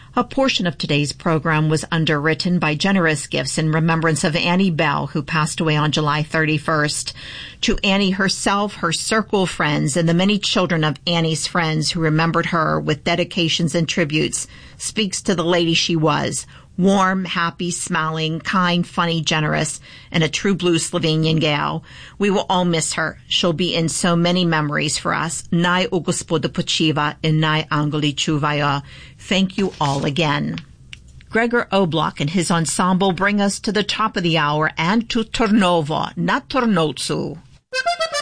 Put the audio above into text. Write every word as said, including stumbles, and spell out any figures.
A portion of today's program was underwritten by generous gifts in remembrance of Annie Bell, who passed away on July thirty-first. To Annie herself, her circle of friends, and the many children of Annie's friends who remembered her with dedications and tributes, speaks to the lady she was. Warm, happy, smiling, kind, funny, generous, and a true blue Slovenian gal. We will all miss her. She'll be in so many memories for us. Naj u Gospodu počiva in naj angeli čuvajo. Thank you all again. Gregor Oblak and his ensemble bring us to the top of the hour and to Trnovo, not Trnovcu.